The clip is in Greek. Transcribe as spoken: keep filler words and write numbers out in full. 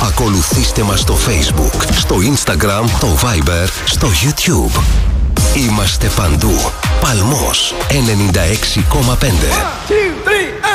Ακολουθήστε μας στο Facebook, στο Instagram, το Viber, στο YouTube. Είμαστε παντού. Παλμός ενενήντα έξι κόμμα πέντε.